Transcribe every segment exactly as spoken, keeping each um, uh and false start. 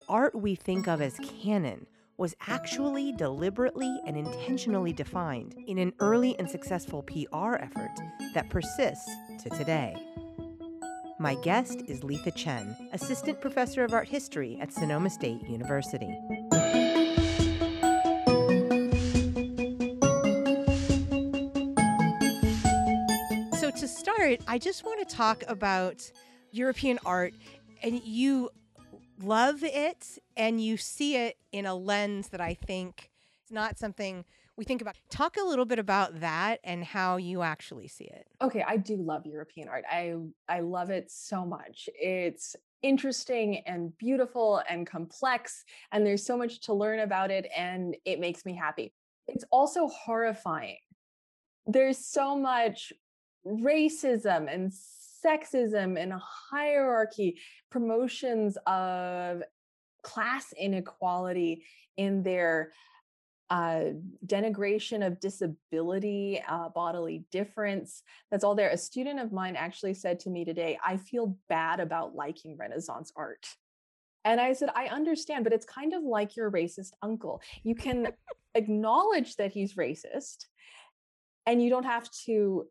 art we think of as canon was actually deliberately and intentionally defined in an early and successful P R effort that persists to today. My guest is Letha Chen, Assistant Professor of Art History at Sonoma State University. So to start, I just want to talk about European art, and you love it and you see it in a lens that I think is not something we think about. Talk a little bit about that and how you actually see it. Okay, I do love European art. I I love it so much. It's interesting and beautiful and complex, and there's so much to learn about it, and it makes me happy. It's also horrifying. There's so much racism and sexism and hierarchy, promotions of class inequality in their uh, denigration of disability, uh, bodily difference. That's all there. A student of mine actually said to me today, I feel bad about liking Renaissance art. And I said, I understand, but it's kind of like your racist uncle. You can acknowledge that he's racist, and you don't have to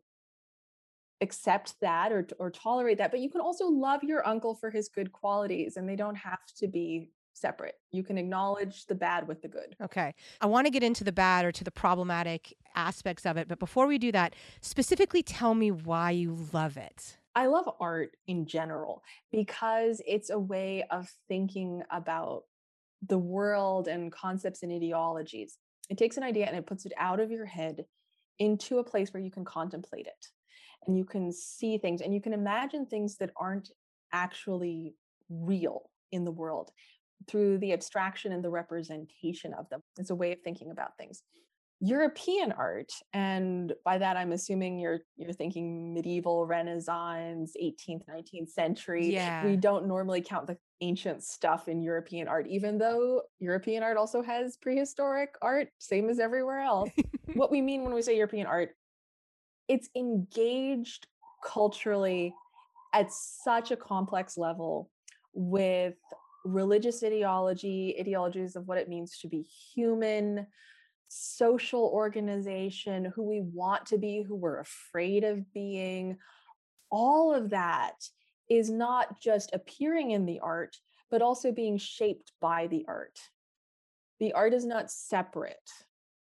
accept that or, or tolerate that, but you can also love your uncle for his good qualities, and they don't have to be separate. You can acknowledge the bad with the good. Okay. I want to get into the bad or to the problematic aspects of it. But before we do that, specifically tell me why you love it. I love art in general because it's a way of thinking about the world and concepts and ideologies. It takes an idea and it puts it out of your head into a place where you can contemplate it and you can see things and you can imagine things that aren't actually real in the world through the abstraction and the representation of them. It's a way of thinking about things. European art, and by that I'm assuming you're you're thinking medieval, Renaissance, eighteenth, nineteenth century. Yeah. We don't normally count the ancient stuff in European art, even though European art also has prehistoric art, same as everywhere else. What we mean when we say European art, it's engaged culturally at such a complex level with religious ideology, ideologies of what it means to be human, social organization, who we want to be, who we're afraid of being. All of that is not just appearing in the art, but also being shaped by the art. The art is not separate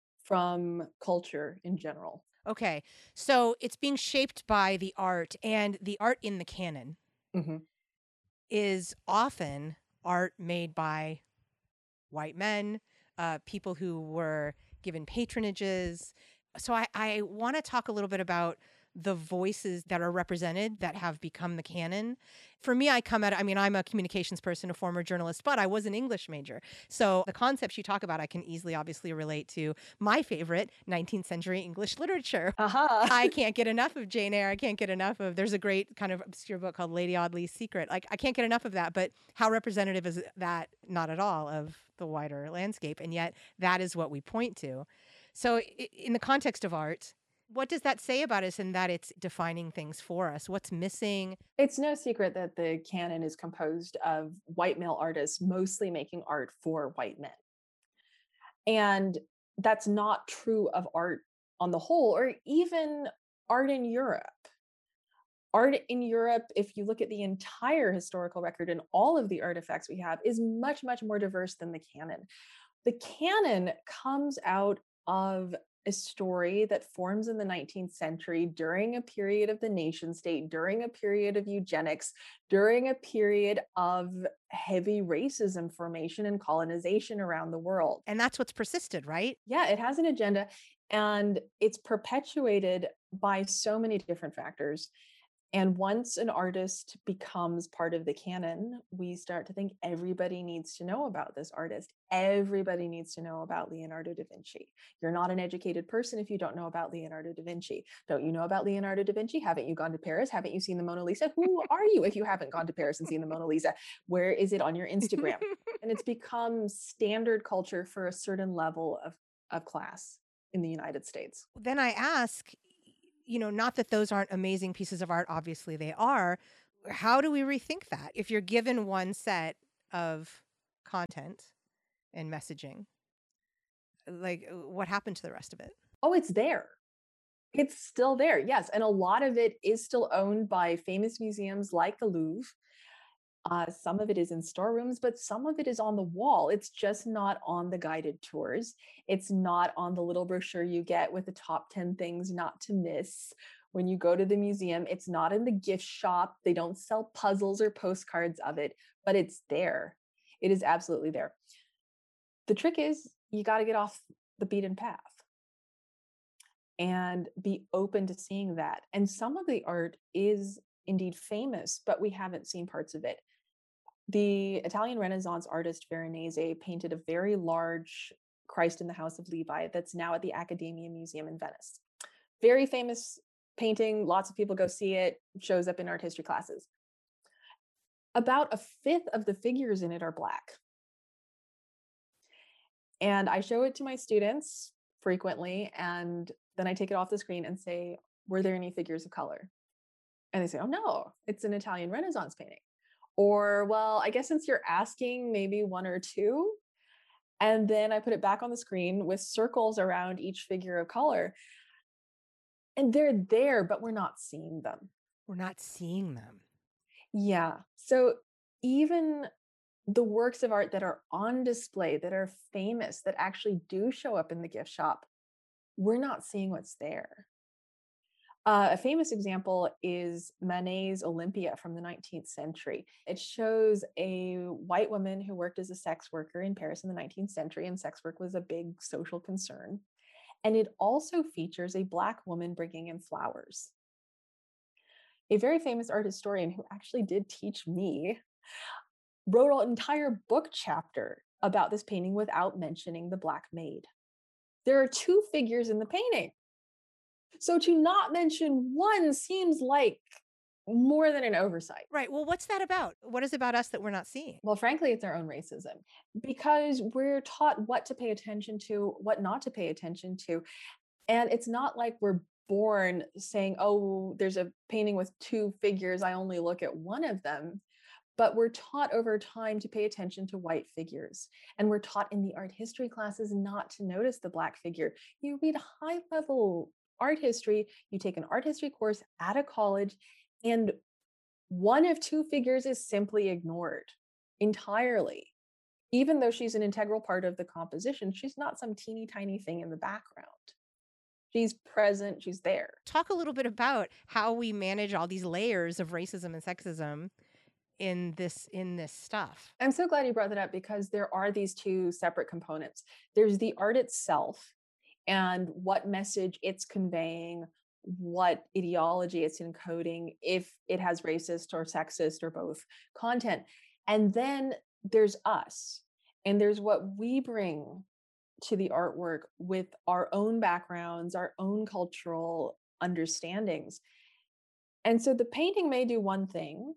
from culture in general. Okay. So it's being shaped by the art, and the art in the canon Mm-hmm. is often art made by white men, uh, people who were given patronages. So I, I want to talk a little bit about the voices that are represented that have become the canon. For me, I come at, I mean, I'm a communications person, a former journalist, but I was an English major. So the concepts you talk about, I can easily obviously relate to my favorite nineteenth century English literature. Aha. I can't get enough of Jane Eyre. I can't get enough of, there's a great kind of obscure book called Lady Audley's Secret. Like, I can't get enough of that, but how representative is that? Not at all of the wider landscape. And yet that is what we point to. So i- in the context of art, what does that say about us in that it's defining things for us? What's missing? It's no secret that the canon is composed of white male artists mostly making art for white men. And that's not true of art on the whole, or even art in Europe. Art in Europe, if you look at the entire historical record and all of the artifacts we have, is much, much more diverse than the canon. The canon comes out of a story that forms in the nineteenth century during a period of the nation state, during a period of eugenics, during a period of heavy racism formation and colonization around the world. And that's what's persisted, right? Yeah, it has an agenda, and it's perpetuated by so many different factors. And once an artist becomes part of the canon, we start to think everybody needs to know about this artist. Everybody needs to know about Leonardo da Vinci. You're not an educated person if you don't know about Leonardo da Vinci. Don't you know about Leonardo da Vinci? Haven't you gone to Paris? Haven't you seen the Mona Lisa? Who are you if you haven't gone to Paris and seen the Mona Lisa? Where is it on your Instagram? And it's become standard culture for a certain level of, of class in the United States. Then I ask, you know, not that those aren't amazing pieces of art, obviously they are. How do we rethink that? If you're given one set of content and messaging. Like, uh, what happened to the rest of it? Oh, it's there. It's still there, yes, and a lot of it is still owned by famous museums like the Louvre. Uh, some of it is in storerooms, but some of it is on the wall. It's just not on the guided tours. It's not on the little brochure you get with the top ten things not to miss when you go to the museum. It's not in the gift shop. They don't sell puzzles or postcards of it, but it's there. It is absolutely there. The trick is you got to get off the beaten path and be open to seeing that. And some of the art is indeed famous, but we haven't seen parts of it. The Italian Renaissance artist Veronese painted a very large Christ in the House of Levi that's now at the Accademia Museum in Venice. Very famous painting. Lots of people go see it. Shows up in art history classes. About a fifth of the figures in it are Black. And I show it to my students frequently, and then I take it off the screen and say, were there any figures of color? And they say, oh no, it's an Italian Renaissance painting. Or, well, I guess since you're asking, maybe one or two. And then I put it back on the screen with circles around each figure of color. And they're there, but we're not seeing them. We're not seeing them. Yeah. So even the works of art that are on display, that are famous, that actually do show up in the gift shop, we're not seeing what's there. Uh, a famous example is Manet's Olympia from the nineteenth century. It shows a white woman who worked as a sex worker in Paris in the nineteenth century, and sex work was a big social concern. And it also features a Black woman bringing in flowers. A very famous art historian who actually did teach me wrote an entire book chapter about this painting without mentioning the Black maid. There are two figures in the painting. So to not mention one seems like more than an oversight. Right. Well, what's that about? What is it about us that we're not seeing? Well, frankly, it's our own racism, because we're taught what to pay attention to, what not to pay attention to. And it's not like we're born saying, oh, there's a painting with two figures, I only look at one of them. But we're taught over time to pay attention to white figures. And we're taught in the art history classes not to notice the Black figure. You read high level art history, you take an art history course at a college, and one of two figures is simply ignored entirely. Even though she's an integral part of the composition, she's not some teeny tiny thing in the background. She's present, she's there. Talk a little bit about how we manage all these layers of racism and sexism in this in this stuff. I'm so glad you brought that up, because there are these two separate components. There's the art itself and what message it's conveying, what ideology it's encoding, if it has racist or sexist or both content. And then there's us, and there's what we bring to the artwork with our own backgrounds, our own cultural understandings. And so the painting may do one thing,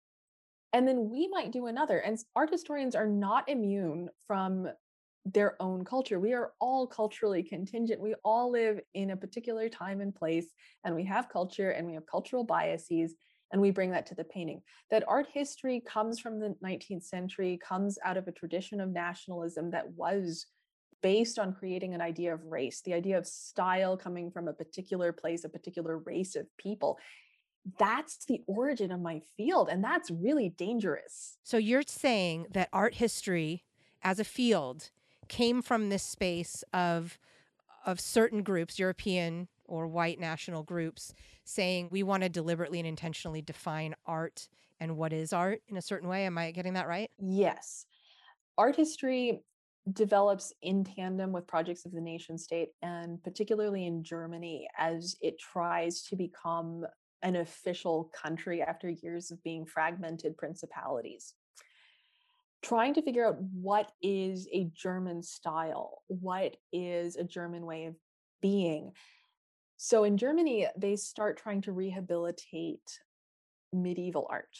and then we might do another. And art historians are not immune from their own culture. We are all culturally contingent. We all live in a particular time and place, and we have culture and we have cultural biases, and we bring that to the painting. That art history comes from the nineteenth century, comes out of a tradition of nationalism that was based on creating an idea of race, the idea of style coming from a particular place, a particular race of people. That's the origin of my field, and that's really dangerous. So you're saying that art history as a field came from this space of of certain groups, European or white national groups, saying we want to deliberately and intentionally define art and what is art in a certain way. Am I getting that right? Yes. Art history develops in tandem with projects of the nation state, and particularly in Germany, as it tries to become an official country after years of being fragmented principalities. Trying to figure out what is a German style, what is a German way of being. So in Germany, they start trying to rehabilitate medieval art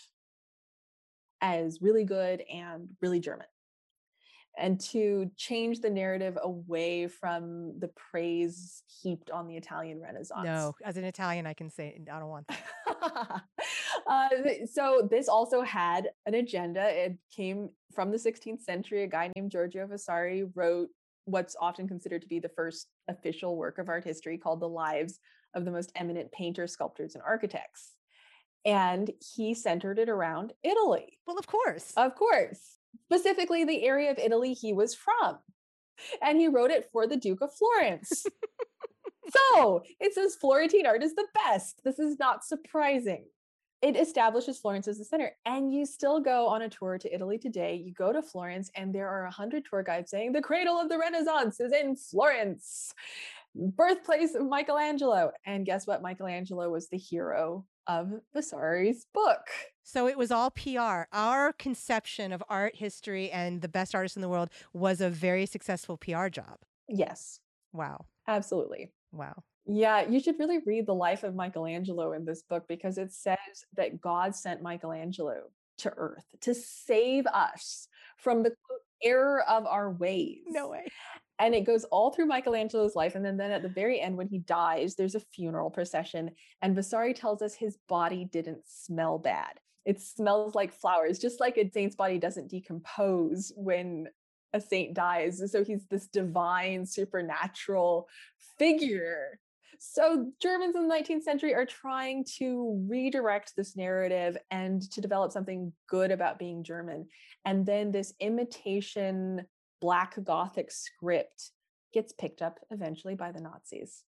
as really good and really German, and to change the narrative away from the praise heaped on the Italian Renaissance. No, as an Italian, I can say I don't want that. Uh, th- so this also had an agenda. It came from the sixteenth century. A guy named Giorgio Vasari wrote what's often considered to be the first official work of art history called The Lives of the Most Eminent Painters, Sculptors, and Architects. And he centered it around Italy, Well, of course. of course, specifically the area of Italy he was from. And he wrote it for the Duke of Florence. So it says Florentine art is the best. This is not surprising. It establishes Florence as the center. And you still go on a tour to Italy today. You go to Florence, and there are a hundred tour guides saying the cradle of the Renaissance is in Florence, birthplace of Michelangelo. And guess what? Michelangelo was the hero of Vasari's book. So it was all P R. Our conception of art history and the best artists in the world was a very successful P R job. Yes, Wow. absolutely. Wow. Yeah, you should really read the life of Michelangelo in this book, because it says that God sent Michelangelo to earth to save us from the quote, error of our ways. No way. And it goes all through Michelangelo's life. And then, then at the very end, when he dies, there's a funeral procession. And Vasari tells us his body didn't smell bad. It smells like flowers, just like a saint's body doesn't decompose when a saint dies. So he's this divine, supernatural figure. So Germans in the nineteenth century are trying to redirect this narrative and to develop something good about being German. And then this imitation Black Gothic script gets picked up eventually by the Nazis.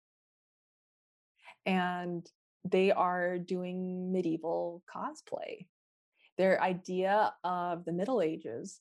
And they are doing medieval cosplay. Their idea of the Middle Ages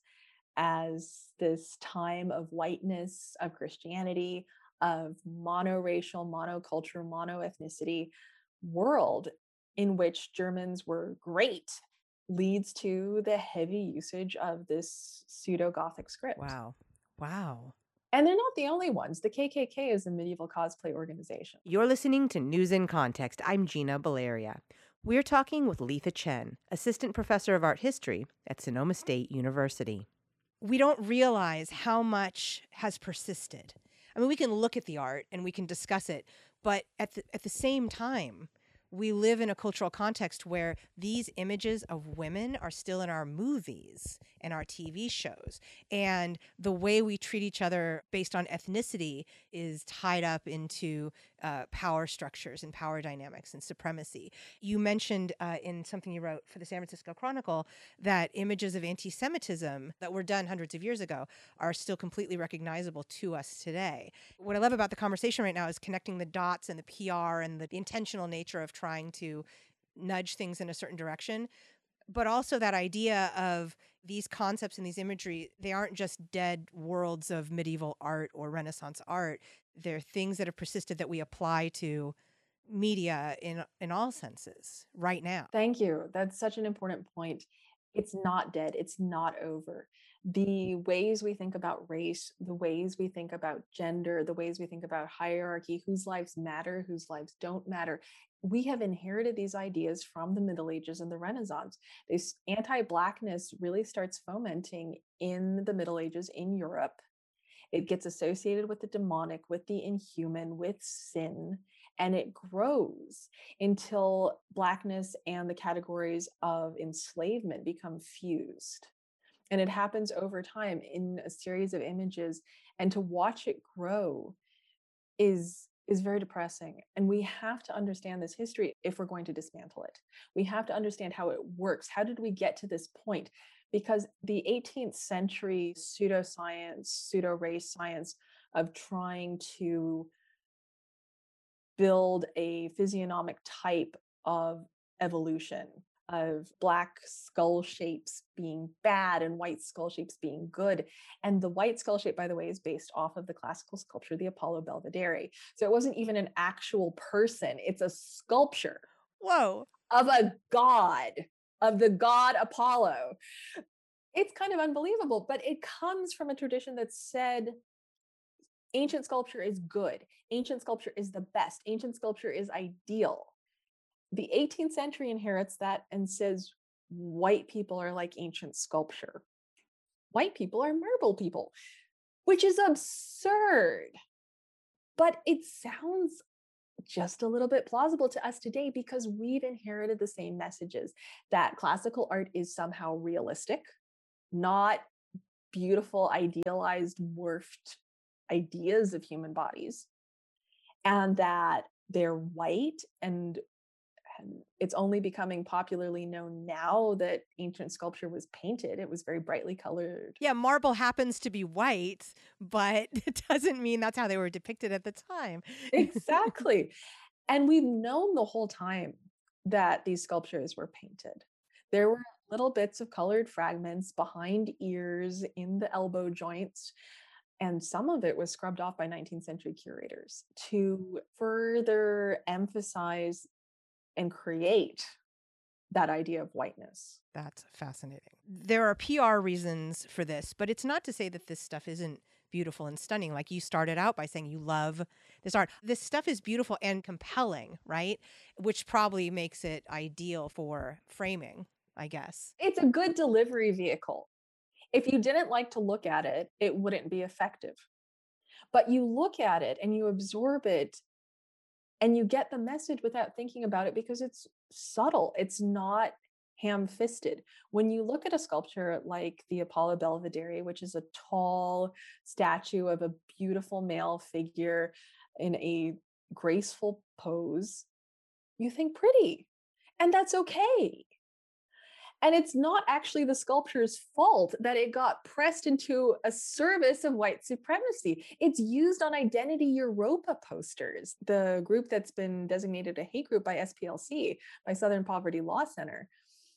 as this time of whiteness, of Christianity, of monoracial, monoculture, monoethnicity world in which Germans were great leads to the heavy usage of this pseudo-Gothic script. Wow. Wow. And they're not the only ones. The K K K is a medieval cosplay organization. You're listening to News in Context. I'm Gina Baleria. We're talking with Letha Chen, Assistant Professor of Art History at Sonoma State University. We don't realize how much has persisted. I mean, we can look at the art and we can discuss it, but at the, at the same time, we live in a cultural context where these images of women are still in our movies and our T V shows. And the way we treat each other based on ethnicity is tied up into uh, power structures and power dynamics and supremacy. You mentioned uh, in something you wrote for the San Francisco Chronicle that images of anti-Semitism that were done hundreds of years ago are still completely recognizable to us today. What I love about the conversation right now is connecting the dots and the P R and the intentional nature of trying to nudge things in a certain direction, but also that idea of these concepts and these imagery, they aren't just dead worlds of medieval art or Renaissance art. They're things that have persisted that we apply to media in in all senses right now. Thank you. That's such an important point. It's not dead. It's not over. The ways we think about race, the ways we think about gender, the ways we think about hierarchy, whose lives matter, whose lives don't matter. We have inherited these ideas from the Middle Ages and the Renaissance. This anti-Blackness really starts fomenting in the Middle Ages in Europe. It gets associated with the demonic, with the inhuman, with sin, and it grows until Blackness and the categories of enslavement become fused. And it happens over time in a series of images. And to watch it grow is, is very depressing. And we have to understand this history if we're going to dismantle it. We have to understand how it works. How did we get to this point? Because the eighteenth century pseudoscience, pseudo-race science of trying to build a physiognomic type of evolution, of Black skull shapes being bad and white skull shapes being good. And the white skull shape, by the way, is based off of the classical sculpture, the Apollo Belvedere. So it wasn't even an actual person, it's a sculpture. Whoa. Of a god, of the god Apollo. It's kind of unbelievable, but it comes from a tradition that said ancient sculpture is good. Ancient sculpture is the best. Ancient sculpture is ideal. The eighteenth century inherits that and says white people are like ancient sculpture. White people are marble people, which is absurd. But it sounds just a little bit plausible to us today because we've inherited the same messages that classical art is somehow realistic, not beautiful, idealized, morphed ideas of human bodies, and that they're white and and it's only becoming popularly known now that ancient sculpture was painted. It was very brightly colored. Yeah, marble happens to be white, but it doesn't mean that's how they were depicted at the time. Exactly. And we've known the whole time that these sculptures were painted. There were little bits of colored fragments behind ears, in the elbow joints, and some of it was scrubbed off by nineteenth century curators to further emphasize and create that idea of whiteness. That's fascinating. There are P R reasons for this, but it's not to say that this stuff isn't beautiful and stunning. Like you started out by saying you love this art. This stuff is beautiful and compelling, right? Which probably makes it ideal for framing, I guess. It's a good delivery vehicle. If you didn't like to look at it, it wouldn't be effective. But you look at it and you absorb it and you get the message without thinking about it because it's subtle. It's not ham fisted. When you look at a sculpture like the Apollo Belvedere, which is a tall statue of a beautiful male figure in a graceful pose, you think pretty. And that's okay. And it's not actually the sculpture's fault that it got pressed into a service of white supremacy. It's used on Identity Europa posters, the group that's been designated a hate group by S P L C, by Southern Poverty Law Center.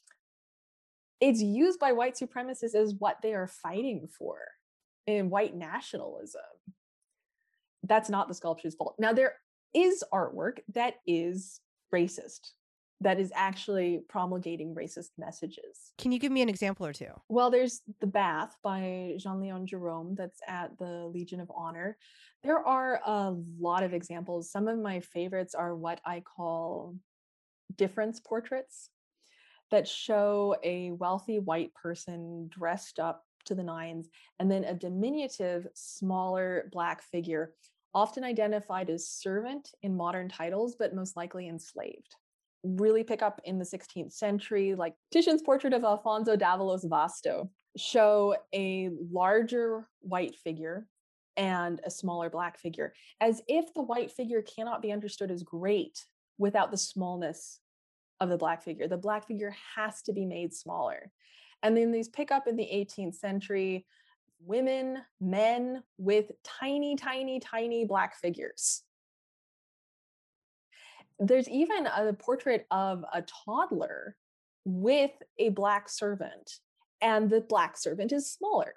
It's used by white supremacists as what they are fighting for in white nationalism. That's not the sculpture's fault. Now, there is artwork that is racist, that is actually promulgating racist messages. Can you give me an example or two? Well, there's The Bath by Jean-Léon Gérôme that's at the Legion of Honor. There are a lot of examples. Some of my favorites are what I call difference portraits that show a wealthy white person dressed up to the nines, and then a diminutive, smaller black figure, often identified as servant in modern titles, but most likely enslaved. Really pick up in the sixteenth century, like Titian's portrait of Alfonso Davalos Vasto, show a larger white figure and a smaller black figure, as if the white figure cannot be understood as great without the smallness of the black figure. The black figure has to be made smaller. And then these pick up in the eighteenth century, women, men with tiny, tiny, tiny black figures. There's even a portrait of a toddler with a black servant, and the black servant is smaller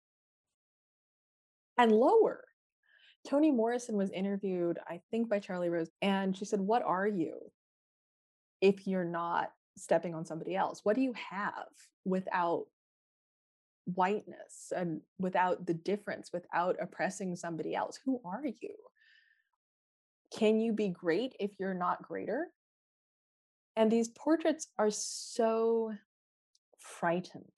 and lower. Toni Morrison was interviewed, I think, by Charlie Rose, and she said, "What are you if you're not stepping on somebody else? What do you have without whiteness and without the difference, without oppressing somebody else? Who are you? Can you be great if you're not greater?" And these portraits are so frightened.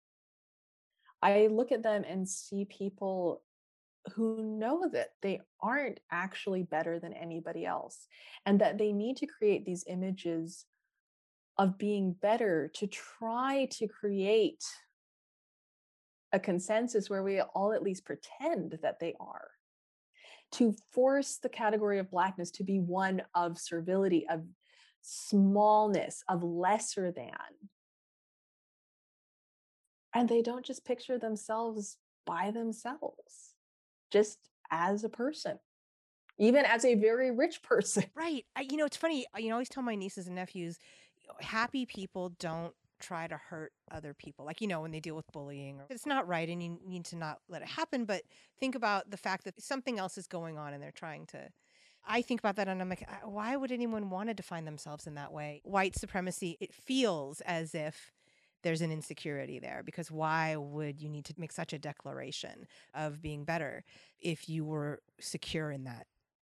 I look at them and see people who know that they aren't actually better than anybody else, and that they need to create these images of being better to try to create a consensus where we all at least pretend that they are, to force the category of blackness to be one of servility, of smallness, of lesser than. And they don't just picture themselves by themselves, just as a person, even as a very rich person. Right. I, you know, it's funny. I, you know, I always tell my nieces and nephews, happy people don't try to hurt other people. Like, you know, when they deal with bullying, or it's not right and you need to not let it happen. But think about the fact that something else is going on and they're trying to. I think about that and I'm like, "Uh, why would anyone want to define themselves in that way? White supremacy, it feels as if there's an insecurity there, because why would you need to make such a declaration of being better if you were secure in that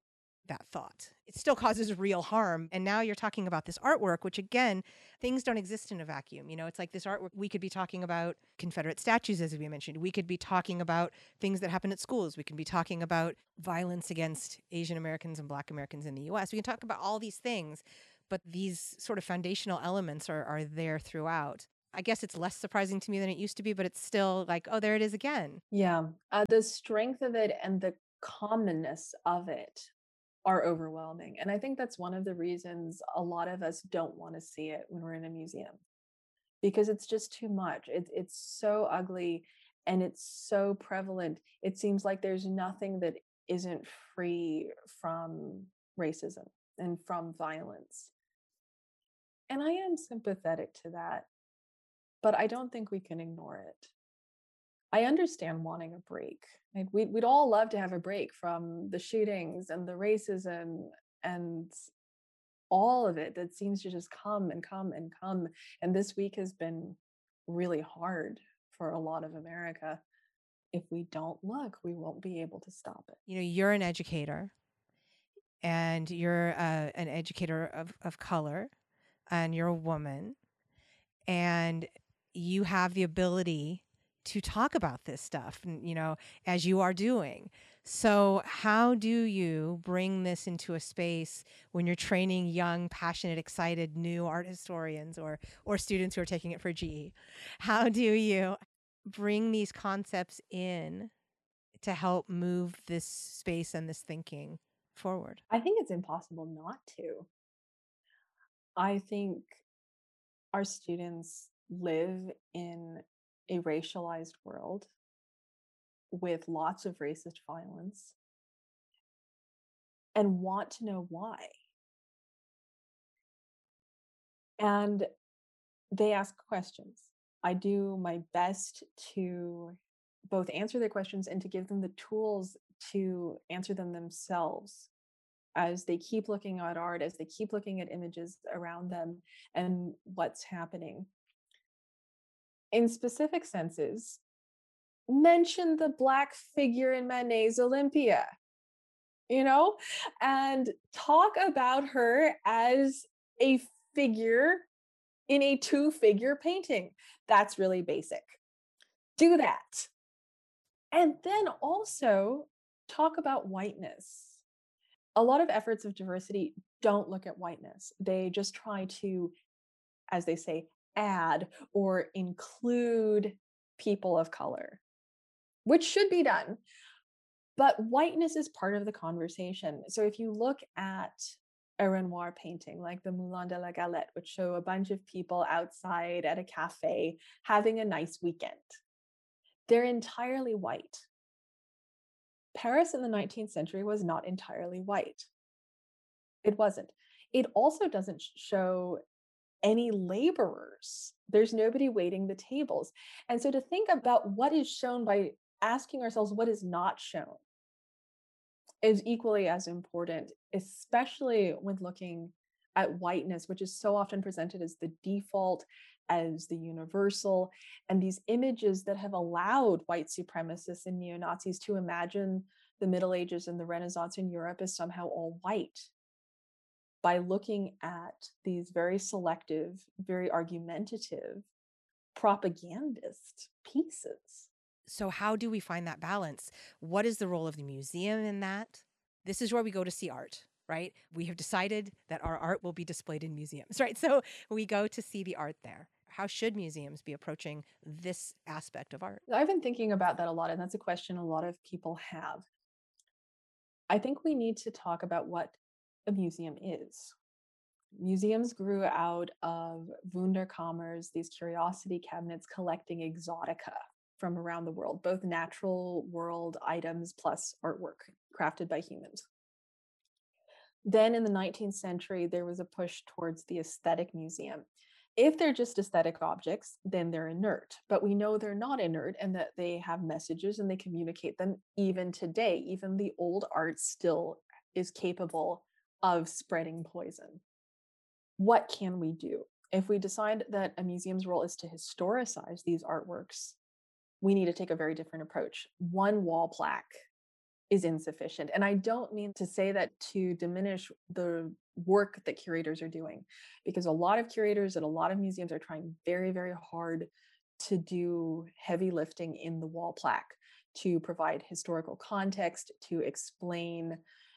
that thought. It still causes real harm. And now you're talking about this artwork, which again, things don't exist in a vacuum. You know, it's like this artwork, we could be talking about Confederate statues, as we mentioned. We could be talking about things that happen at schools. We can be talking about violence against Asian Americans and Black Americans in the U S. We can talk about all these things, but these sort of foundational elements are, are there throughout. I guess it's less surprising to me than it used to be, but it's still like, oh, there it is again. Yeah. Uh, the strength of it and the commonness of it are overwhelming. And I think that's one of the reasons a lot of us don't want to see it when we're in a museum because it's just too much. It, it's so ugly and it's so prevalent. It seems like there's nothing that isn't free from racism and from violence. And I am sympathetic to that, but I don't think we can ignore it. I understand wanting a break. Like we'd, we'd all love to have a break from the shootings and the racism and all of it that seems to just come and come and come. And this week has been really hard for a lot of America. If we don't look, we won't be able to stop it. You know, you're an educator and you're uh, an educator of, of color and you're a woman and you have the ability to talk about this stuff, you know, as you are doing. So how do you bring this into a space when you're training young, passionate, excited, new art historians or or students who are taking it for G E? How do you bring these concepts in to help move this space and this thinking forward? I think it's impossible not to. I think our students live in a racialized world with lots of racist violence and want to know why. And they ask questions. I do my best to both answer their questions and to give them the tools to answer them themselves as they keep looking at art, as they keep looking at images around them and what's happening. In specific senses, mention the Black figure in Manet's Olympia, you know, and talk about her as a figure in a two-figure painting. That's really basic. Do that. And then also talk about whiteness. A lot of efforts of diversity don't look at whiteness. They just try to, as they say, add or include people of color, which should be done. But whiteness is part of the conversation. So if you look at a Renoir painting like the Moulin de la Galette, which show a bunch of people outside at a cafe having a nice weekend, they're entirely white. Paris in the nineteenth century was not entirely white. It wasn't. It also doesn't show any laborers. There's nobody waiting the tables. And so to think about what is shown by asking ourselves what is not shown is equally as important, especially when looking at whiteness, which is so often presented as the default, as the universal, and these images that have allowed white supremacists and neo-Nazis to imagine the Middle Ages and the Renaissance in Europe as somehow all white by looking at these very selective, very argumentative propagandist pieces. So how do we find that balance? What is the role of the museum in that? This is where we go to see art, right? We have decided that our art will be displayed in museums, right? So we go to see the art there. How should museums be approaching this aspect of art? I've been thinking about that a lot, and that's a question a lot of people have. I think we need to talk about what a museum is. Museums grew out of Wunderkammers, these curiosity cabinets collecting exotica from around the world, both natural world items plus artwork crafted by humans. Then in the nineteenth century, there was a push towards the aesthetic museum. If they're just aesthetic objects, then they're inert. But we know they're not inert and that they have messages and they communicate them even today. Even the old art still is capable of spreading poison. What can we do? If we decide that a museum's role is to historicize these artworks, we need to take a very different approach. One wall plaque is insufficient. And I don't mean to say that to diminish the work that curators are doing, because a lot of curators at a lot of museums are trying very, very hard to do heavy lifting in the wall plaque, to provide historical context, to explain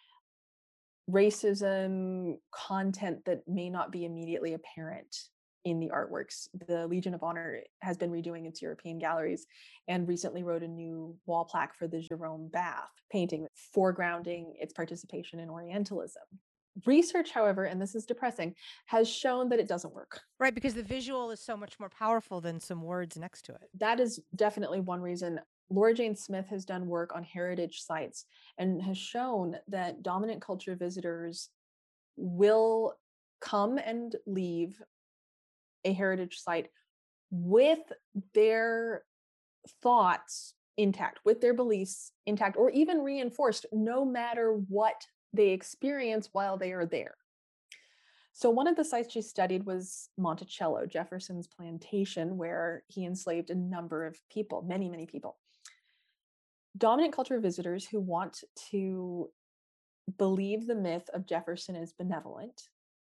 racism, content that may not be immediately apparent in the artworks. The Legion of Honor has been redoing its European galleries and recently wrote a new wall plaque for the Jerome Bath painting, foregrounding its participation in Orientalism. Research, however, and this is depressing, has shown that it doesn't work. Right, because the visual is so much more powerful than some words next to it. That is definitely one reason. Laura Jane Smith has done work on heritage sites and has shown that dominant culture visitors will come and leave a heritage site with their thoughts intact, with their beliefs intact, or even reinforced, no matter what they experience while they are there. So one of the sites she studied was Monticello, Jefferson's plantation, where he enslaved a number of people, many, many people. Dominant culture visitors who want to believe the myth of Jefferson as benevolent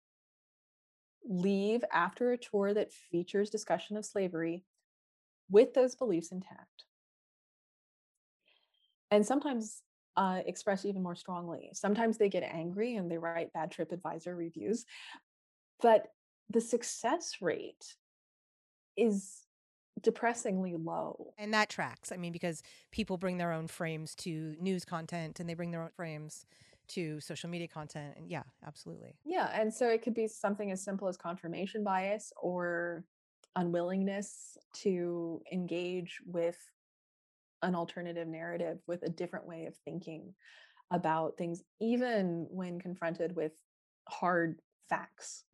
leave after a tour that features discussion of slavery with those beliefs intact. And sometimes uh, express even more strongly. Sometimes they get angry and they write bad TripAdvisor reviews. But the success rate is depressingly low. And that tracks. I mean, because people bring their own frames to news content and they bring their own frames to social media content. And yeah, absolutely. Yeah. And so it could be something as simple as confirmation bias or unwillingness to engage with an alternative narrative, with a different way of thinking about things, even when confronted with hard facts.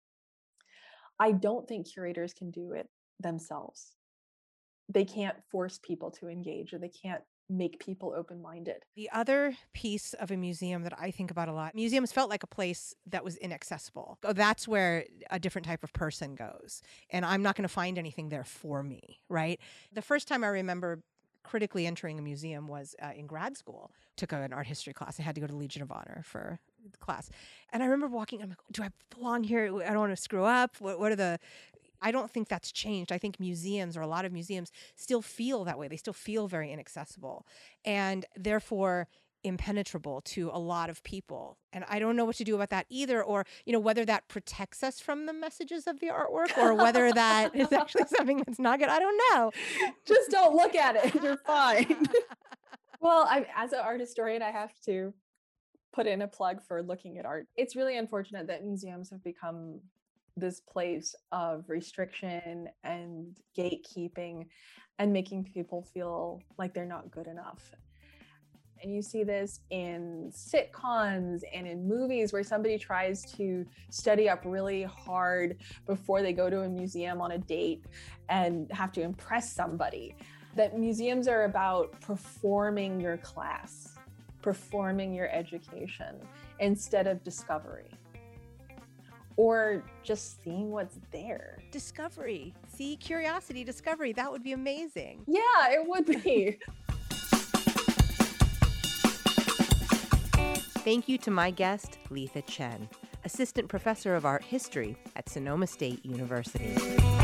I don't think curators can do it themselves. They can't force people to engage, or they can't make people open-minded. The other piece of a museum that I think about a lot, museums felt like a place that was inaccessible. Oh, that's where a different type of person goes. And I'm not going to find anything there for me, right? The first time I remember critically entering a museum was uh, in grad school. Took an art history class. I had to go to Legion of Honor for the class. And I remember walking, I'm like, do I belong here? I don't want to screw up. What, what are the... I don't think that's changed. I think museums, or a lot of museums, still feel that way. They still feel very inaccessible and therefore impenetrable to a lot of people. And I don't know what to do about that either, or, you know, whether that protects us from the messages of the artwork or whether that is actually something that's not good. I don't know. Just don't look at it. You're fine. Well, I, as an art historian, I have to put in a plug for looking at art. It's really unfortunate that museums have become this place of restriction and gatekeeping and making people feel like they're not good enough. And you see this in sitcoms and in movies where somebody tries to study up really hard before they go to a museum on a date and have to impress somebody. That museums are about performing your class, performing your education instead of discovery. Or just seeing what's there. Discovery. See, curiosity, discovery. That would be amazing. Yeah, it would be. Thank you to my guest, Letha Chen, Assistant Professor of Art History at Sonoma State University.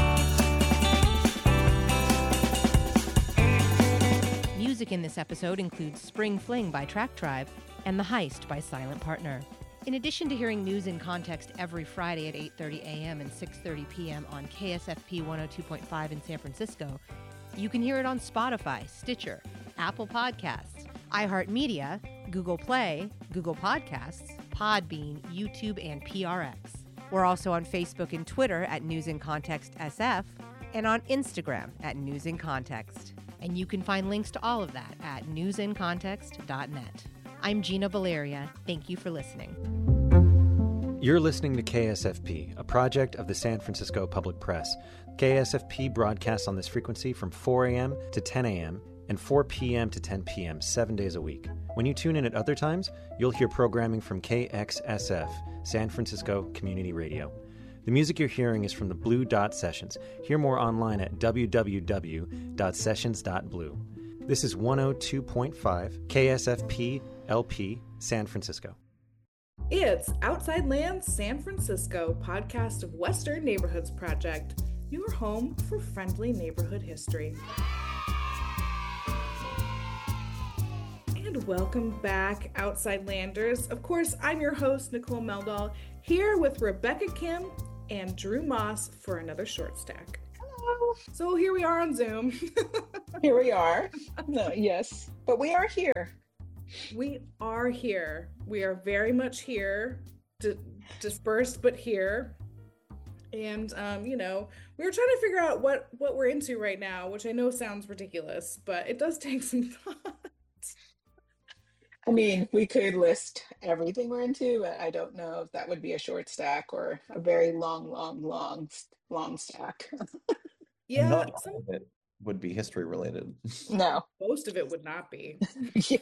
Music in this episode includes Spring Fling by Track Tribe and The Heist by Silent Partner. In addition to hearing News in Context every Friday at eight thirty a.m. and six thirty p.m. on K S F P one oh two point five in San Francisco, you can hear it on Spotify, Stitcher, Apple Podcasts, iHeartMedia, Google Play, Google Podcasts, Podbean, YouTube, and P R X. We're also on Facebook and Twitter at News in Context S F and on Instagram at News in Context. And you can find links to all of that at news in context dot net. I'm Gina Valeria. Thank you for listening. You're listening to K S F P, a project of the San Francisco Public Press. K S F P broadcasts on this frequency from four a.m. to ten a.m. and four p.m. to ten p.m. seven days a week. When you tune in at other times, you'll hear programming from K X S F, San Francisco Community Radio. The music you're hearing is from the Blue Dot Sessions. Hear more online at w w w dot sessions dot blue. This is one oh two point five K S F P L P San Francisco. It's Outside Lands San Francisco, podcast of Western Neighborhoods Project, your home for friendly neighborhood history. And welcome back, Outside Landers. Of course, I'm your host, Nicole Meldal, here with Rebecca Kim and Drew Moss for another short stack. Hello. So here we are on Zoom. Here we are. No, yes, but we are here. We are here. We are very much here, di- dispersed, but here. And, um, you know, we were trying to figure out what, what we're into right now, which I know sounds ridiculous, but it does take some thought. I mean, we could list everything we're into, but I don't know if that would be a short stack or a very long, long, long, long stack. Yeah, Not some, all of it would be history related. No. most of it would not be. Yeah.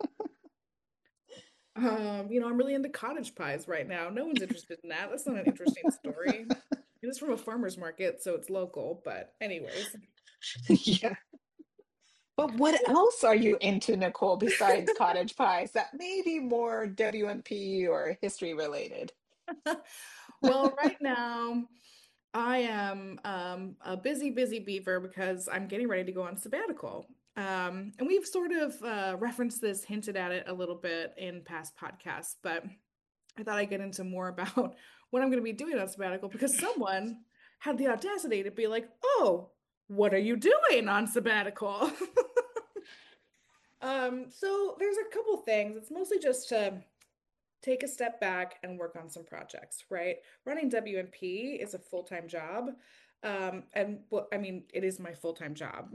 Um, you know, I'm really into cottage pies right now. No one's interested in that. That's not an interesting story. It is from a farmer's market, so it's local, but anyways. Yeah. But what else are you into, Nicole, besides cottage pies that may be more W M P or history related? Well, right now I am um, a busy, busy beaver because I'm getting ready to go on sabbatical. Um, and we've sort of uh, referenced this, hinted at it a little bit in past podcasts, but I thought I'd get into more about what I'm going to be doing on sabbatical because someone had the audacity to be like, oh, what are you doing on sabbatical? um, so there's a couple things. It's mostly just to take a step back and work on some projects, right? Running W M P is a full-time job. Um, and well, I mean, it is my full-time job.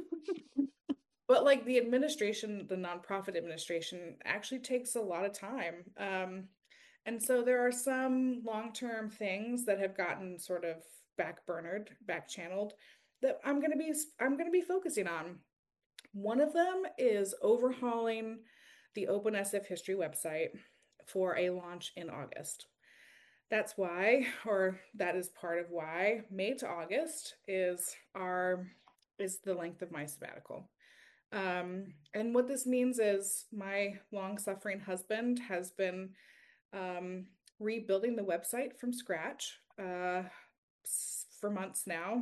But like the administration, the nonprofit administration actually takes a lot of time. Um, and so there are some long-term things that have gotten sort of back-burnered, back-channeled that I'm going to be I'm going to be focusing on. One of them is overhauling the OpenSF History website for a launch in August. That's why, or that is part of why May to August is our is the length of my sabbatical. Um, and what this means is my long-suffering husband has been um, rebuilding the website from scratch uh, for months now.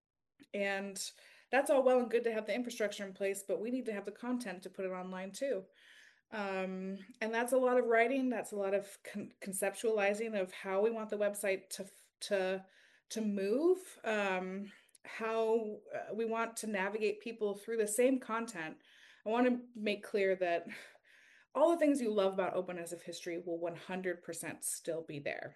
And that's all well and good to have the infrastructure in place, but we need to have the content to put it online too. Um, and that's a lot of writing. That's a lot of con- conceptualizing of how we want the website to to to move, um, how uh, we want to navigate people through the same content. I want to make clear that all the things you love about OpenSF History will one hundred percent still be there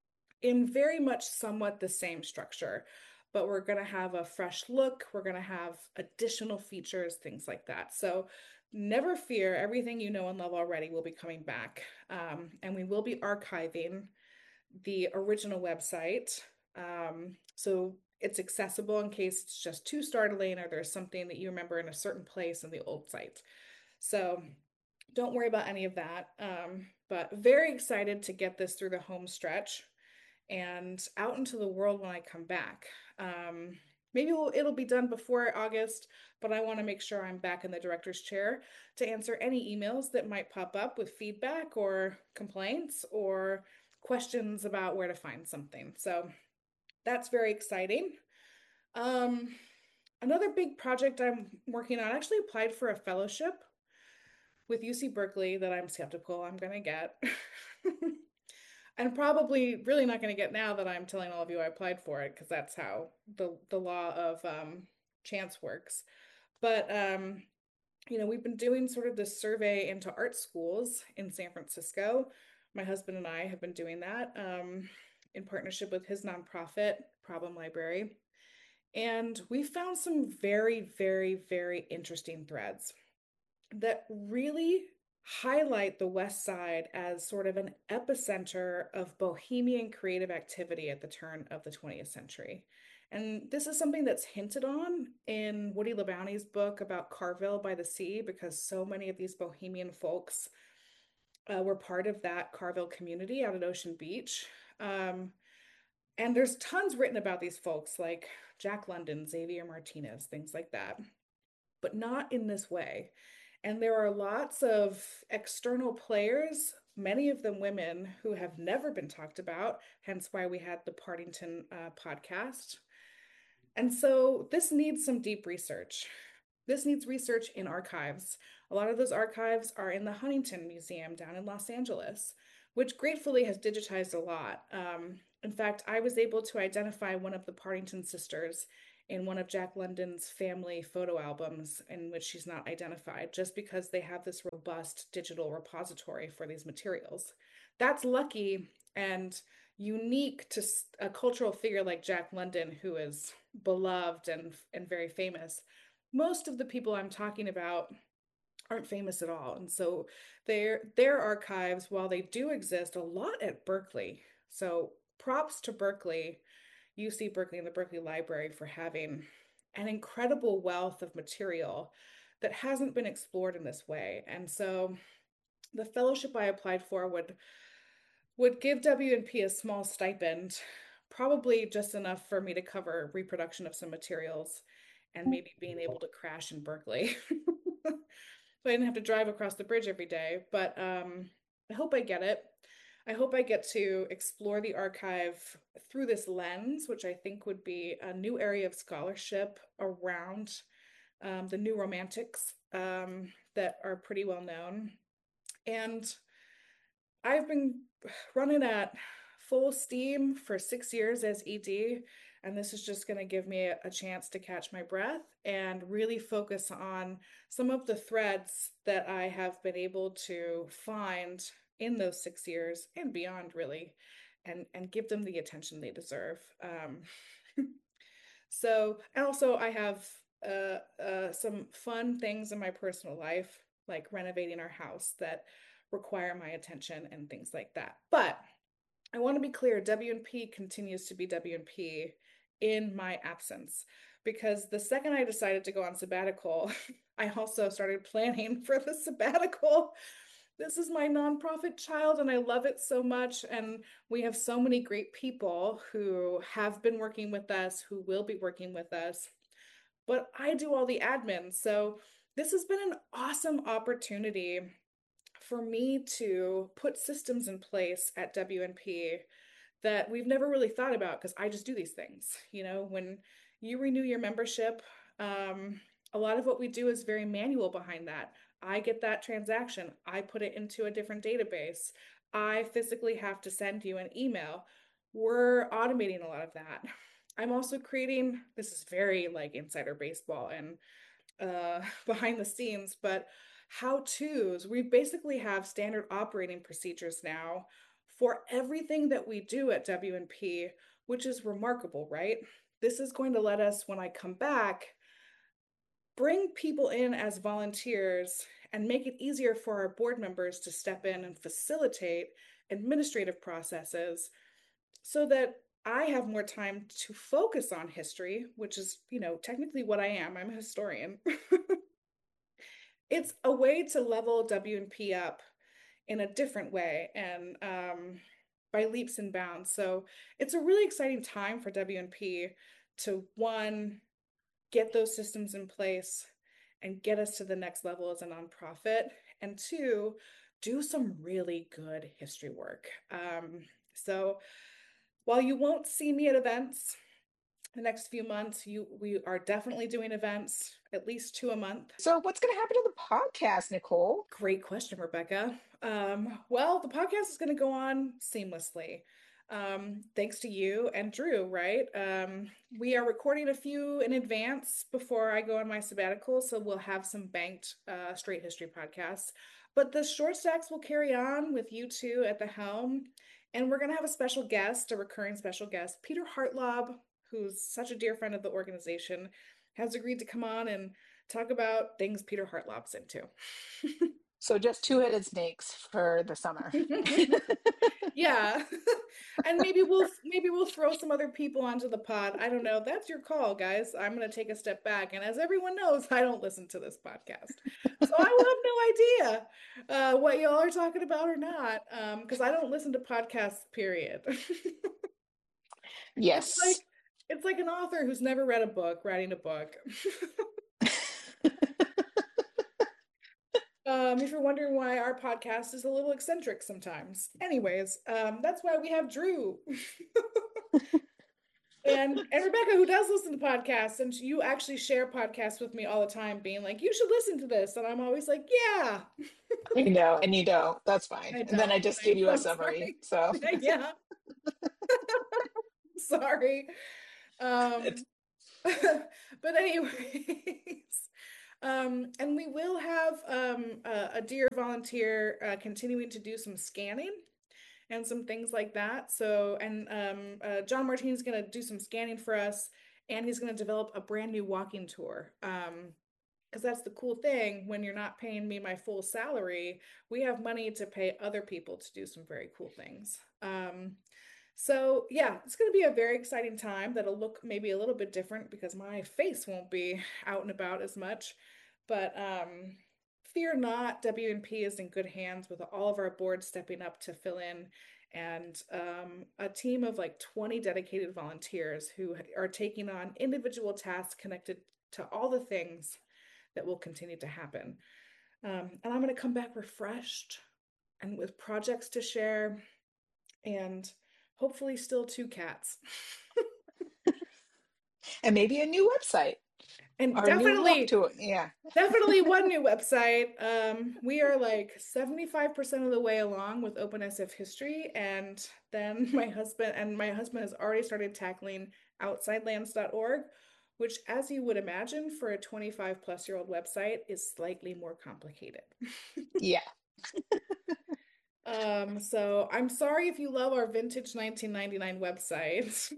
in very much somewhat the same structure, but we're going to have a fresh look. We're going to have additional features, things like that. So never fear, everything you know and love already will be coming back. Um, and we will be archiving the original website. Um, so it's accessible in case it's just too startling or there's something that you remember in a certain place in the old site. So don't worry about any of that. Um, but very excited to get this through the home stretch and out into the world when I come back. Um, maybe it'll, it'll be done before August, but I want to make sure I'm back in the director's chair to answer any emails that might pop up with feedback or complaints or questions about where to find something. So that's very exciting. Um, another big project I'm working on, I actually applied for a fellowship with U C Berkeley that I'm skeptical I'm going to get. And probably really not going to get now that I'm telling all of you I applied for it, because that's how the, the law of um, chance works. But, um, you know, we've been doing sort of this survey into art schools in San Francisco. My husband and I have been doing that um, in partnership with his nonprofit, Problem Library. And we found some very, very, very interesting threads that really highlight the West Side as sort of an epicenter of bohemian creative activity at the turn of the twentieth century. And this is something that's hinted on in Woody Labaunie's book about Carville by the Sea, because so many of these bohemian folks uh, were part of that Carville community out at Ocean Beach. Um, and there's tons written about these folks like Jack London, Xavier Martinez, things like that. but not in this way. And there are lots of external players, many of them women, who have never been talked about, hence why we had the Partington uh, podcast. And so this needs some deep research. This needs research in archives. A lot of those archives are in the Huntington Museum down in Los Angeles, which gratefully has digitized a lot. Um, in fact, I was able to identify one of the Partington sisters in one of Jack London's family photo albums in which she's not identified, just because they have this robust digital repository for these materials. That's lucky and unique to a cultural figure like Jack London, who is beloved and, and very famous. Most of the people I'm talking about aren't famous at all. And so their their archives, while they do exist a lot at Berkeley, so props to Berkeley, U C Berkeley and the Berkeley Library for having an incredible wealth of material that hasn't been explored in this way. And so the fellowship I applied for would would give W and P a small stipend, probably just enough for me to cover reproduction of some materials and maybe being able to crash in Berkeley. So I didn't have to drive across the bridge every day, but um, I hope I get it. I hope I get to explore the archive through this lens, which I think would be a new area of scholarship around um, the New Romantics um, that are pretty well known. And I've been running at full steam for six years as E D, and this is just going to give me a, a chance to catch my breath and really focus on some of the threads that I have been able to find in those six years and beyond, really, and, and give them the attention they deserve. Um, so, and also I have uh, uh, some fun things in my personal life, like renovating our house, that require my attention and things like that. But I want to be clear, W and P continues to be W and P in my absence, because the second I decided to go on sabbatical, I also started planning for the sabbatical. This is my nonprofit child and I love it so much. And we have so many great people who have been working with us, who will be working with us, but I do all the admin. So this has been an awesome opportunity for me to put systems in place at W and P that we've never really thought about, because I just do these things. You know, when you renew your membership, um, a lot of what we do is very manual behind that. I get that transaction, I put it into a different database. I physically have to send you an email. We're automating a lot of that. I'm also creating, this is very like insider baseball and uh, behind the scenes, but how-tos. We basically have standard operating procedures now for everything that we do at W and P, which is remarkable, right? This is going to let us, when I come back, bring people in as volunteers and make it easier for our board members to step in and facilitate administrative processes so that I have more time to focus on history, which is, you know, technically what I am. I'm a historian. It's a way to level W and P up in a different way and um, by leaps and bounds. So it's a really exciting time for W and P to, one, get those systems in place and get us to the next level as a nonprofit, and two, do some really good history work. Um, so while you won't see me at events the next few months, you we are definitely doing events, at least two a month. So what's going to happen to the podcast, Nicole? Great question, Rebecca. Um, well, the podcast is going to go on seamlessly. Um, thanks to you and Drew, right? Um, we are recording a few in advance before I go on my sabbatical, so we'll have some banked uh, straight history podcasts. But the short stacks will carry on with you two at the helm. And we're going to have a special guest, a recurring special guest. Peter Hartlaub, who's such a dear friend of the organization, has agreed to come on and talk about things Peter Hartlaub's into. So just two-headed snakes for the summer. Yeah. And maybe we'll maybe we'll throw some other people onto the pod. I don't know. That's your call, guys. I'm going to take a step back. And as everyone knows, I don't listen to this podcast. So I will have no idea uh, what y'all are talking about or not, because um, I don't listen to podcasts, period. Yes. It's like, it's like an author who's never read a book, writing a book. Um, if you're wondering why our podcast is a little eccentric sometimes. Anyways, um, that's why we have Drew. And and Rebecca, who does listen to podcasts, and you actually share podcasts with me all the time, being like, you should listen to this. And I'm always like, yeah. I know, and you don't. That's fine. I And then I don't. just I give you a know, summary. sorry. So Yeah. Sorry. it's Um, but anyways, um, and we will have um, a, a dear volunteer uh, continuing to do some scanning and some things like that. So, and um, uh, John Martin's going to do some scanning for us, and he's going to develop a brand new walking tour. Um, because that's the cool thing, when you're not paying me my full salary, we have money to pay other people to do some very cool things. Um, so yeah, it's going to be a very exciting time that'll look maybe a little bit different because my face won't be out and about as much. But um, fear not, W N P is in good hands with all of our board stepping up to fill in, and um, a team of like twenty dedicated volunteers who are taking on individual tasks connected to all the things that will continue to happen. Um, and I'm going to come back refreshed and with projects to share, and hopefully still two cats. and maybe a new website And or a new look definitely, to it. Yeah. definitely one new website. Um, we are like seventy-five percent of the way along with OpenSF history. And then my husband and my husband has already started tackling outside lands dot org, which, as you would imagine, for a twenty-five plus year old website is slightly more complicated. Yeah. Um, so I'm sorry if you love our vintage nineteen ninety-nine website.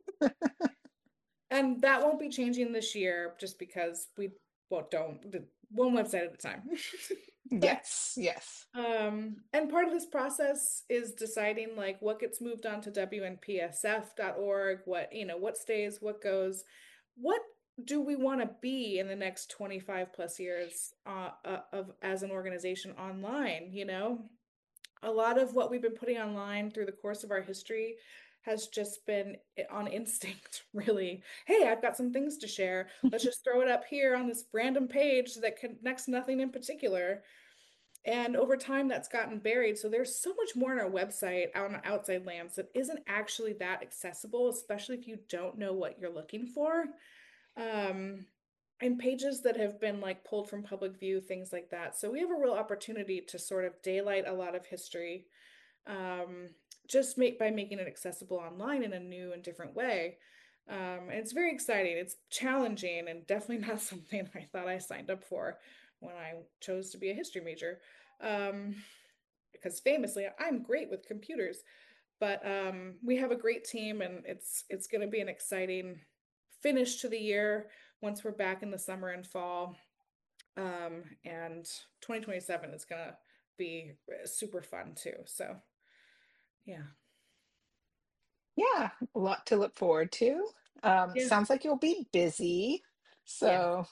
And that won't be changing this year just because we, well, don't, one website at a time. Yes. Yes. Um, and part of this process is deciding like what gets moved on to W N P S F dot org, what, you know, what stays, what goes, what do we want to be in the next twenty-five plus years uh, uh, of as an organization online, you know? A lot of what we've been putting online through the course of our history has just been on instinct, really. Hey, I've got some things to share. Let's just throw it up here on this random page that connects nothing in particular. And over time, that's gotten buried. So there's so much more on our website, out on Outside Lands, that isn't actually that accessible, especially if you don't know what you're looking for. Um, and pages that have been like pulled from public view, things like that. So we have a real opportunity to sort of daylight a lot of history, um, just make by making it accessible online in a new and different way. Um, and it's very exciting. It's challenging and definitely not something I thought I signed up for when I chose to be a history major. Um, because famously, I'm great with computers, but um, we have a great team, and it's it's going to be an exciting finish to the year once we're back in the summer and fall. Um, and twenty twenty-seven is going to be super fun too. So, yeah. Yeah. A lot to look forward to. Um, Yeah. sounds like you'll be busy. So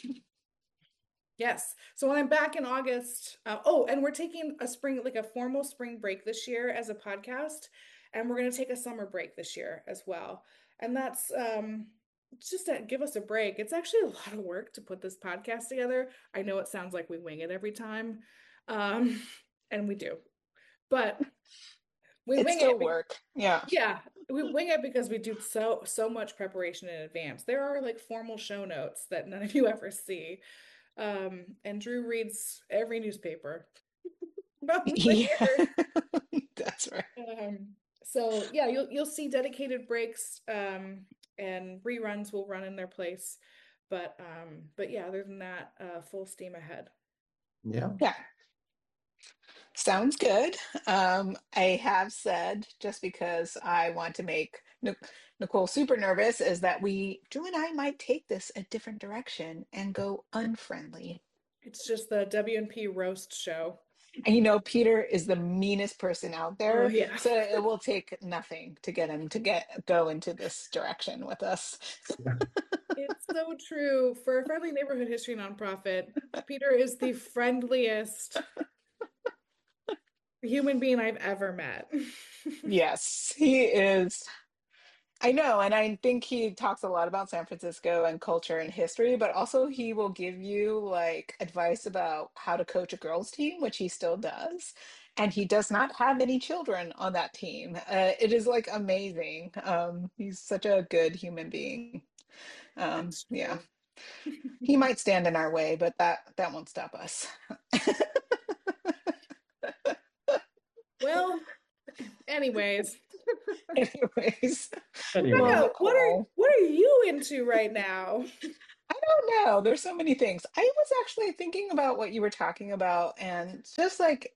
Yes. So when I'm back in August, uh, oh, and we're taking a spring, like a formal spring break this year as a podcast, and we're going to take a summer break this year as well. And that's um, just to give us a break. It's actually a lot of work to put this podcast together. I know it sounds like we wing it every time, um, and we do, but we it's wing still it. be- work. Yeah. Yeah, we wing it because we do so so much preparation in advance. There are like formal show notes that none of you ever see. Um, and Drew reads every newspaper about the Yeah. year. That's right. Um, so yeah, you'll you'll see dedicated breaks, um, and reruns will run in their place. But um, but yeah, other than that, uh, full steam ahead. Yeah. Yeah. Sounds good. Um, I have said, just because I want to make Nic- Nicole super nervous, is that we, Drew and I, might take this a different direction and go unfriendly. It's just the W N P roast show. And you know, Peter is the meanest person out Oh there, yeah. so it will take nothing to get him to get go into this direction with us. It's so true. For a friendly neighborhood history nonprofit, Peter is the friendliest human being I've ever met. Yes, he is. I know, and I think he talks a lot about San Francisco and culture and history, but also he will give you like advice about how to coach a girls' team, which he still does. And he does not have any children on that team. Uh, it is like amazing. Um, he's such a good human being. Um, That's yeah, true. he might stand in our way, but that that won't stop us. Well, anyways, Anyways, well, Anyway, Becca, what are Nicole. what are you into right now? I don't know. There's so many things. I was actually thinking about what you were talking about, and just like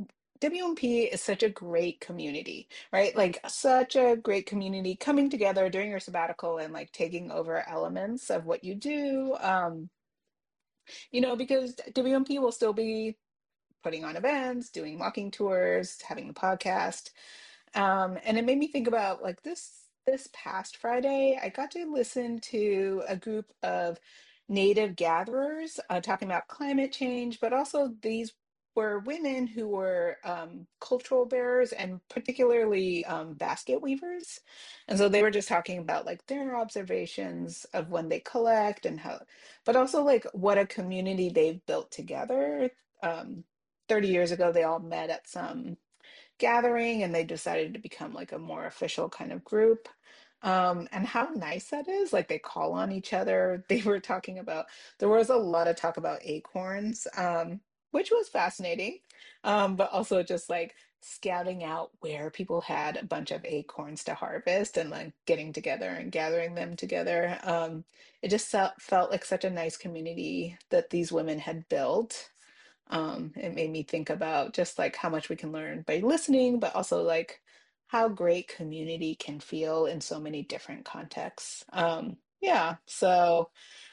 W M P is such a great community, right? Like such a great community coming together during your sabbatical and like taking over elements of what you do. Um, you know, because W M P will still be putting on events, doing walking tours, having the podcast. Um, and it made me think about like this this past Friday, I got to listen to a group of native gatherers uh, talking about climate change, but also these were women who were um, cultural bearers and particularly um, basket weavers. And so they were just talking about like their observations of when they collect and how, but also like what a community they've built together. Um, thirty years ago, they all met at some gathering and they decided to become like a more official kind of group. Um, and how nice that is. Like they call on each other. They were talking about, there was a lot of talk about acorns, um, which was fascinating. Um, but also just like scouting out where people had a bunch of acorns to harvest and like getting together and gathering them together. Um, it just felt, felt like such a nice community that these women had built. Um, it made me think about just like how much we can learn by listening, but also like how great community can feel in so many different contexts. Um, yeah, so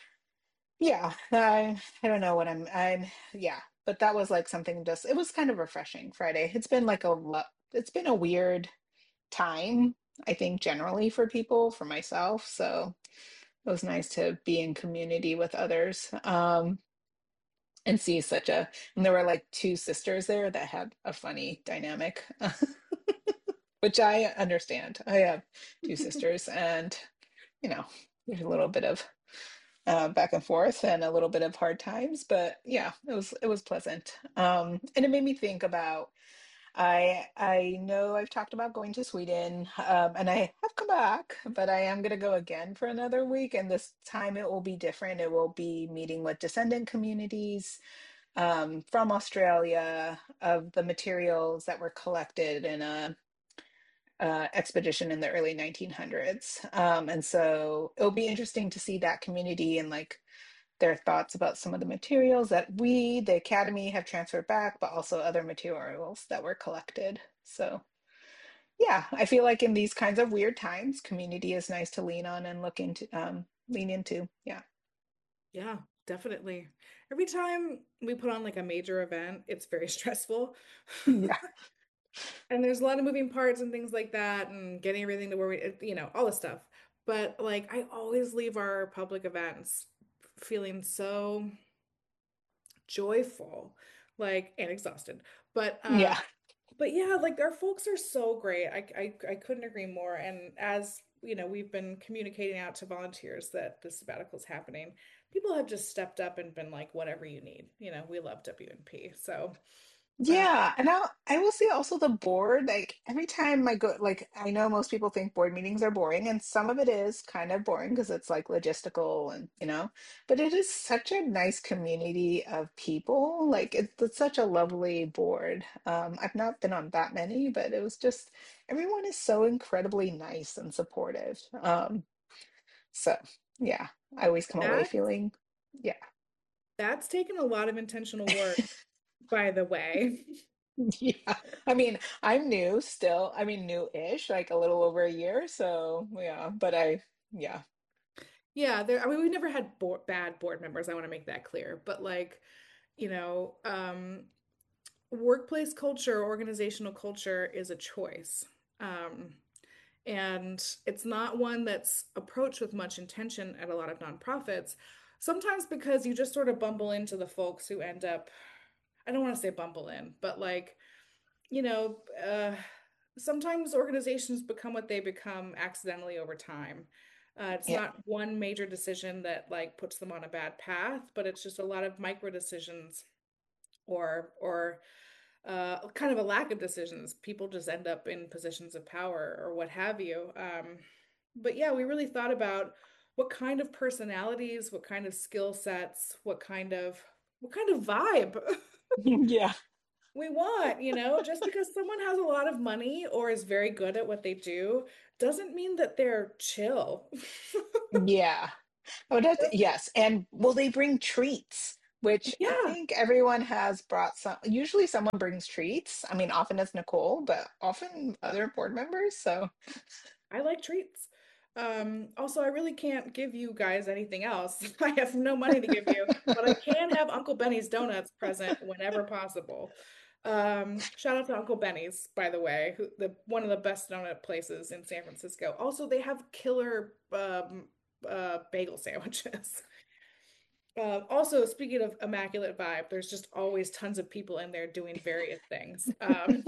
yeah, I I don't know what I'm I'm yeah, but that was like something just it was kind of refreshing Friday. It's been like a lot, it's been a weird time, I think generally for people, for myself. So it was nice to be in community with others. Um, and see such a and there were like two sisters there that had a funny dynamic which I understand. I have two sisters and you know there's a little bit of uh, back and forth and a little bit of hard times, but yeah, it was it was pleasant. Um and it made me think about I I know I've talked about going to Sweden, um, and I have come back, but I am going to go again for another week, and this time it will be different. It will be meeting with descendant communities um, from Australia of the materials that were collected in a, uh expedition in the early nineteen hundreds. Um, and so it'll be interesting to see that community and like their thoughts about some of the materials that we, the Academy, have transferred back, but also other materials that were collected. So yeah, I feel like in these kinds of weird times, community is nice to lean on and look into, um, lean into. Yeah. Yeah, definitely. Every time we put on like a major event, it's very stressful. Yeah. And there's a lot of moving parts and things like that, and getting everything to where we, it- you know, all this stuff. But like, I always leave our public events feeling so joyful, like, and exhausted. But, um, Yeah. but yeah, like our folks are so great. I, I, I couldn't agree more. And as you know, we've been communicating out to volunteers that the sabbatical is happening. People have just stepped up and been like, whatever you need. You know, we love W N P. So, uh, Yeah, and I I will say also the board, like every time I go, like I know most people think board meetings are boring, and some of it is kind of boring because it's like logistical and you know, but it is such a nice community of people. Like it's, it's such a lovely board. Um, I've not been on that many, but it was just everyone is so incredibly nice and supportive. Um, so yeah, I always come away that feeling, yeah. that's taken a lot of intentional work, by the way. Yeah. I mean, I'm new still. I mean, new-ish, like a little over a year. So, yeah, but I, yeah. Yeah, there, I mean, we've never had board, bad board members. I want to make that clear. But like, you know, um, workplace culture, organizational culture is a choice. Um, and it's not one that's approached with much intention at a lot of nonprofits. Sometimes because you just sort of bumble into the folks who end up, I don't want to say bumble in, but like, you know, uh, sometimes organizations become what they become accidentally over time. Uh, it's Yeah. not one major decision that like puts them on a bad path, but it's just a lot of micro decisions or or uh, kind of a lack of decisions. People just end up in positions of power or what have you. Um, but yeah, we really thought about what kind of personalities, what kind of skill sets, what kind of what kind of vibe Yeah. we want, you know, just because someone has a lot of money or is very good at what they do doesn't mean that they're chill. Yeah. Oh, that's yes. And will they bring treats? Which I Yeah, think everyone has brought some. Usually someone brings treats. I mean, often it's Nicole, but often other board members. So I like treats. Um, also, I really can't give you guys anything else. I have no money to give you, but I can have Uncle Benny's Donuts present whenever possible. Um, shout out to Uncle Benny's, by the way, who, the one of the best donut places in San Francisco. Also, they have killer um, uh, bagel sandwiches. Uh, also, speaking of immaculate vibe, there's just always tons of people in there doing various things. Um,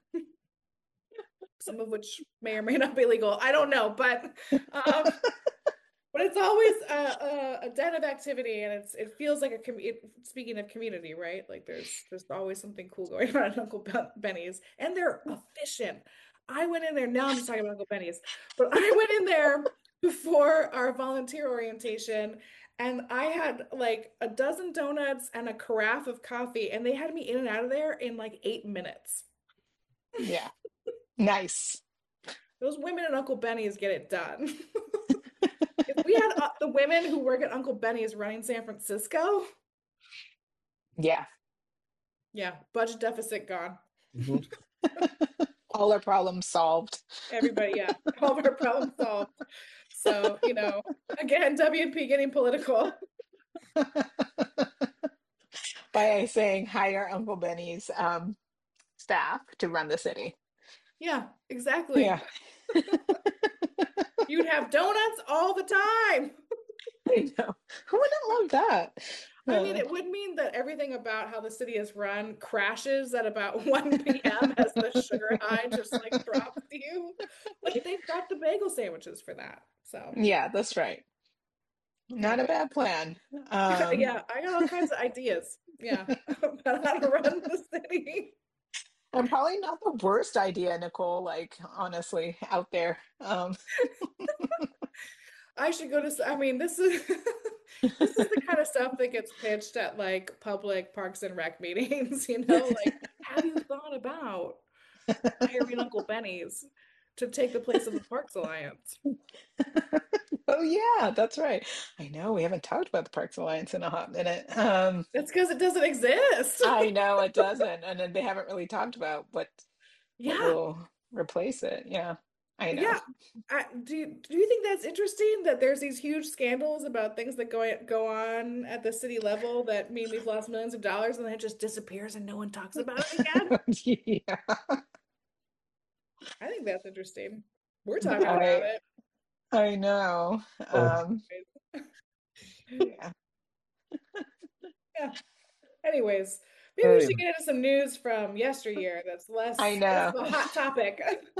some of which may or may not be legal. I don't know, but um, but it's always a, a, a den of activity, and it's it feels like a com- it, speaking of community, right? Like there's there's always something cool going on at Uncle Benny's, and they're efficient. I went in there. Now I'm just talking about Uncle Benny's, but I went in there before our volunteer orientation, and I had like a dozen donuts and a carafe of coffee, and they had me in and out of there in like eight minutes. yeah, nice. Those women at Uncle Benny's get it done. If we had uh, the women who work at Uncle Benny's running San Francisco, Yeah. yeah, budget deficit gone. Mhm. All our problems solved. Everybody, yeah, all of our problems solved. So, you know, again, W and P getting political. By saying hire Uncle Benny's um, staff to run the city. Yeah, exactly. Yeah. You'd have donuts all the time. I know. Who wouldn't love that? I mean, Uh, it would mean that everything about how the city is run crashes at about one p m as the sugar high just like drops to you. But they've got the bagel sandwiches for that. So, yeah, that's right. Not a anyway. bad plan. Um, Yeah, I got all kinds of ideas. Yeah, about how to run the city. and probably not the worst idea, Nicole, like honestly, out there. Um, I should go to, s- I mean, this is this is the kind of stuff that gets pitched at like public Parks and Rec meetings, you know, like, have you thought about hiring Uncle Benny's to take the place of the Parks Alliance? oh yeah, that's right. I know we haven't talked about the Parks Alliance in a hot minute. Um, That's because it doesn't exist. I know it doesn't, and then they haven't really talked about what what Yeah, will replace it. Yeah, I know. yeah. I, do you, do you think that's interesting that there's these huge scandals about things that go go on at the city level that mean we've lost millions of dollars and then it just disappears and no one talks about it again? Yeah, I think that's interesting. We're talking about I it. I know. Oh, Um, yeah. Yeah. Anyways, maybe we hey, should get into some news from yesteryear that's I less less know. of a hot topic.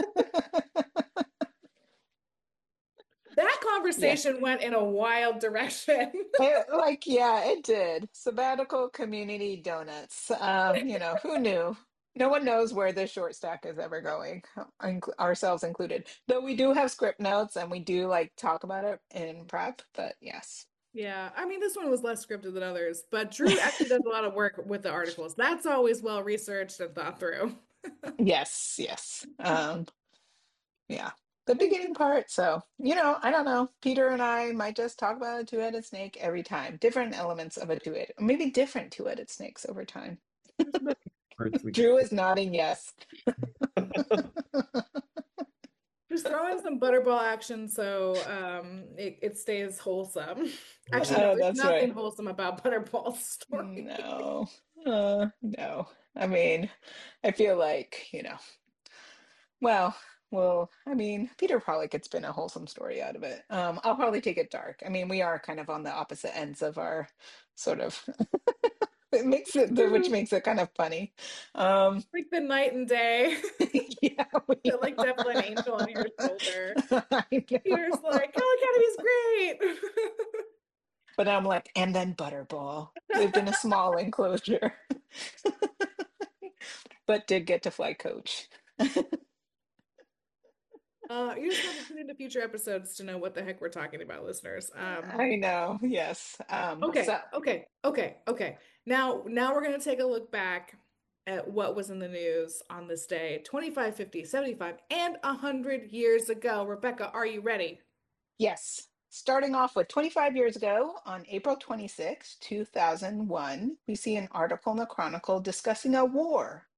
That Yeah. conversation went in a wild direction. It, like, yeah, it did. Sabbatical community donuts. Um, you know, who knew? No one knows where this short stack is ever going, inc- ourselves included. Though we do have script notes and we do like talk about it in prep, but yes. Yeah, I mean, this one was less scripted than others, but Drew actually does a lot of work with the articles. That's always well researched and thought through. Yes, yes. Um, yeah. The beginning part. So, you know, I don't know. Peter and I might just talk about a two-headed snake every time. Different elements of a two-headed, maybe different two-headed snakes over time. there's many words we Drew is nodding yes. Just throw in some butterball action so um, it, it stays wholesome. Actually, no, Oh, there's that's nothing right. wholesome about Butterball's story. No, uh, no. I mean, I feel like, you know, well, well, I mean, Peter probably could spin a wholesome story out of it. Um, I'll probably take it dark. I mean, we are kind of on the opposite ends of our sort of It makes it the which makes it kind of funny. Um, Like the night and day. yeah, we The like devil and angel on your shoulder. I know. Peter's like, Khan Academy's great. But I'm like, and then Butterball lived in a small enclosure, but did get to fly coach. Uh, you just have to tune into future episodes to know what the heck we're talking about, listeners. Um, I know, yes. Um, okay, so okay, okay, okay. Now, now we're gonna take a look back at what was in the news on this day, twenty-five, fifty, seventy-five, and one hundred years ago. Rebecca, are you ready? yes, starting off with twenty-five years ago, on April twenty-sixth, two thousand one, we see an article in the Chronicle discussing a war